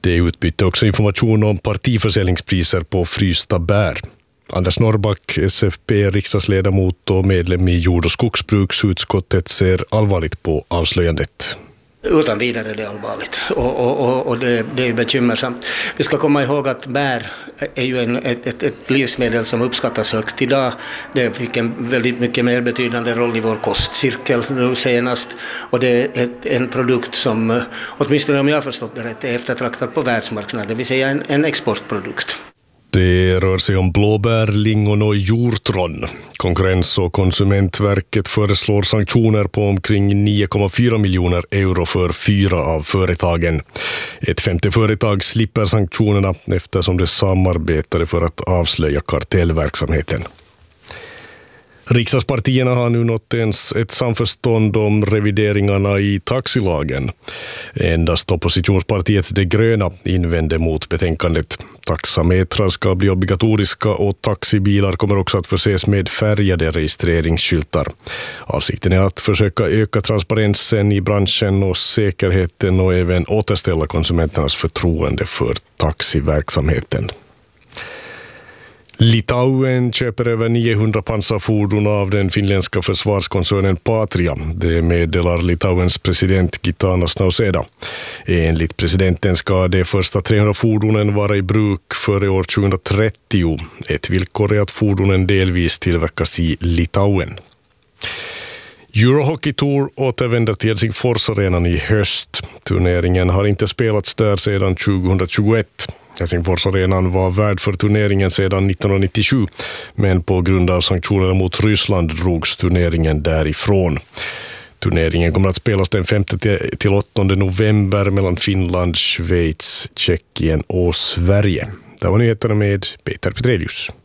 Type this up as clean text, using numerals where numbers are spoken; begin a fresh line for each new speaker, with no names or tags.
Det utbytte också information om partiförsäljningspriser på frysta bär. Anders Norrback, SFP-riksdagsledamot och medlem i jord- och skogsbruksutskottet, ser allvarligt på avslöjandet.
Utan vidare är det allvarligt och det är ju bekymmersamt. Vi ska komma ihåg att bär är ju ett livsmedel som uppskattas högt idag. Det fick en väldigt mycket mer betydande roll i vår kostcirkel nu senast. Och det är en produkt som, åtminstone om jag har förstått det rätt, är eftertraktad på världsmarknaden. Det vill säga en exportprodukt.
Det rör sig om blåbär, lingon och hjortron. Konkurrens- och konsumentverket föreslår sanktioner på omkring 9,4 miljoner euro för 4 av företagen. Ett 50 företag slipper sanktionerna eftersom det samarbetade för att avslöja kartellverksamheten. Riksdagspartierna har nu nått ens ett samförstånd om revideringarna i taxilagen. Endast oppositionspartiet De gröna invände mot betänkandet. Taxametrar ska bli obligatoriska och taxibilar kommer också att förses med färgade registreringsskyltar. Avsikten är att försöka öka transparensen i branschen och säkerheten och även återställa konsumenternas förtroende för taxiverksamheten. Litauen köper över 900 pansarfordon av den finländska försvarskoncernen Patria. Det meddelar Litauens president Gitanas Nausėda. Enligt presidenten ska de första 300 fordonen vara i bruk före år 2030. Ett villkor är att fordonen delvis tillverkas i Litauen. Eurohockey Tour återvänder till Helsingforsarenan i höst. Turneringen har inte spelats där sedan 2021. Helsingforsarenan var värd för turneringen sedan 1997, men på grund av sanktionerna mot Ryssland drogs turneringen därifrån. Turneringen kommer att spelas den 5-8 november mellan Finland, Schweiz, Tjeckien och Sverige. Det var nyheterna med Peter Petrelius.